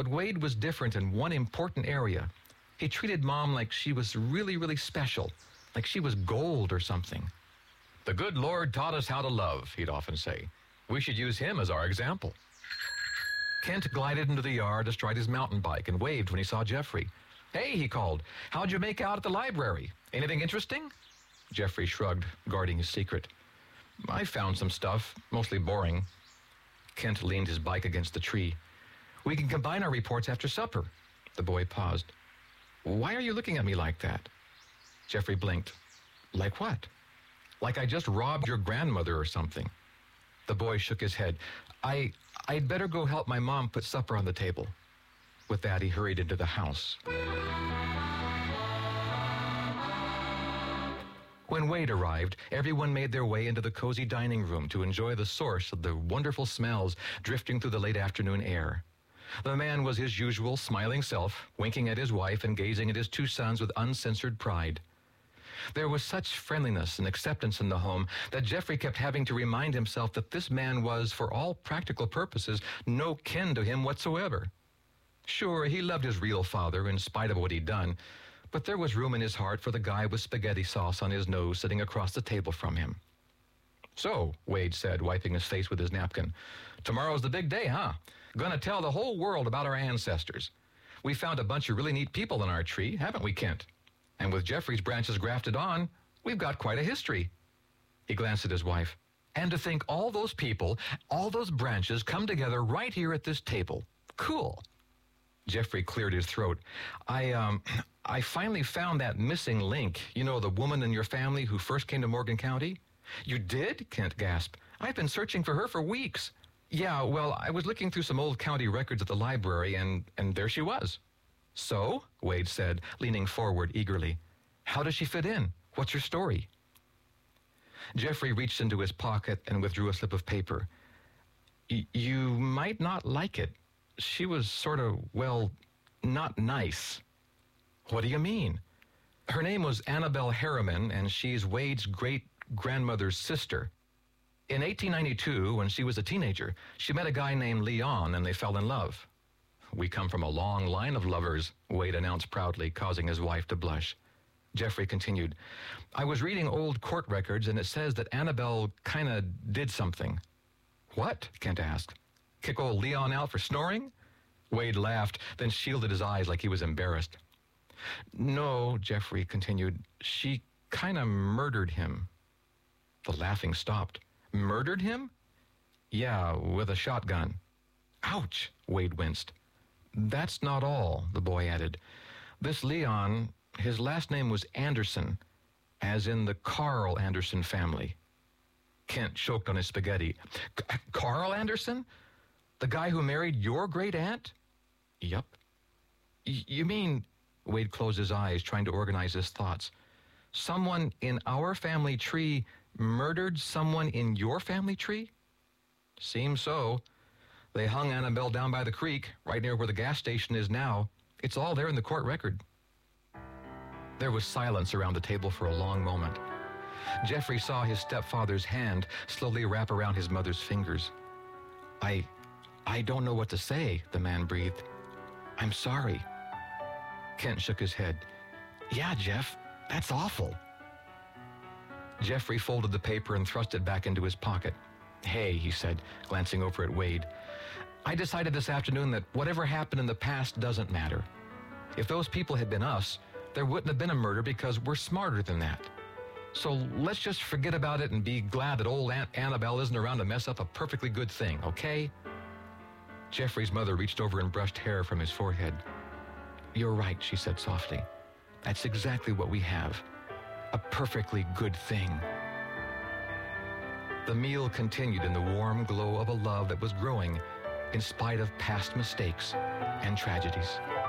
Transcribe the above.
But Wade was different in one important area. He treated Mom like she was really, really special, like she was gold or something. "The good Lord taught us how to love," he'd often say. "We should use him as our example." Kent glided into the yard astride his mountain bike and waved when he saw Jeffrey. "Hey," he called, "how'd you make out at the library? Anything interesting?" Jeffrey shrugged, guarding his secret. "I found some stuff, mostly boring." Kent leaned his bike against the tree. "We can combine our reports after supper." The boy paused. "Why are you looking at me like that?" Jeffrey blinked. "Like what?" "Like I just robbed your grandmother or something." The boy shook his head. I'd better go help my mom put supper on the table." With that, he hurried into the house. When Wade arrived, everyone made their way into the cozy dining room to enjoy the source of the wonderful smells drifting through the late afternoon air. The man was his usual smiling self, winking at his wife and gazing at his two sons with uncensored pride. There was such friendliness and acceptance in the home that Jeffrey kept having to remind himself that this man was, for all practical purposes, no kin to him whatsoever. Sure, he loved his real father in spite of what he'd done, but there was room in his heart for the guy with spaghetti sauce on his nose sitting across the table from him. "So," Wade said, wiping his face with his napkin, "tomorrow's the big day, huh? Gonna tell the whole world about our ancestors. We found a bunch of really neat people in our tree, haven't we, Kent? And with Jeffrey's branches grafted on, we've got quite a history." He glanced at his wife. "And to think all those people, all those branches come together right here at this table. Cool." Jeffrey cleared his throat. I finally found that missing link. You know, the woman in your family who first came to Morgan County?" "You did?" Kent gasped. "I've been searching for her for weeks." "Yeah, well, I was looking through some old county records at the library, and there she was." "So?" Wade said, leaning forward eagerly. "How does she fit in? What's her story?" Jeffrey reached into his pocket and withdrew a slip of paper. You might not like it. She was sort of, well, not nice." "What do you mean?" "Her name was Annabelle Harriman, and she's Wade's great-grandmother's sister. In 1892, when she was a teenager, she met a guy named Leon, and they fell in love." "We come from a long line of lovers," Wade announced proudly, causing his wife to blush. Jeffrey continued, "I was reading old court records, and it says that Annabelle kind of did something." "What?" Kent asked. "Kick old Leon out for snoring?" Wade laughed, then shielded his eyes like he was embarrassed. "No," Jeffrey continued, "she kind of murdered him." The laughing stopped. "Murdered him?" "Yeah, with a shotgun." "Ouch," Wade winced. "That's not all," the boy added. "This Leon, his last name was Anderson, as in the Carl Anderson family." Kent choked on his spaghetti. "Carl Anderson? The guy who married your great-aunt?" "Yup." You mean," Wade closed his eyes, trying to organize his thoughts, "someone in our family tree murdered someone in your family tree?" "Seems so. They hung Annabelle down by the creek, right near where the gas station is now. It's all there in the court record." There was silence around the table for a long moment. Jeffrey saw his stepfather's hand slowly wrap around his mother's fingers. I don't know what to say," the man breathed. "I'm sorry." Kent shook his head. "Yeah, Jeff, that's awful." Jeffrey folded the paper and thrust it back into his pocket. "Hey," he said, glancing over at Wade, "I decided this afternoon that whatever happened in the past doesn't matter. If those people had been us, there wouldn't have been a murder because we're smarter than that. So let's just forget about it and be glad that old Aunt Annabelle isn't around to mess up a perfectly good thing, okay?" Jeffrey's mother reached over and brushed hair from his forehead. "You're right," she said softly. "That's exactly what we have. A perfectly good thing." The meal continued in the warm glow of a love that was growing in spite of past mistakes and tragedies.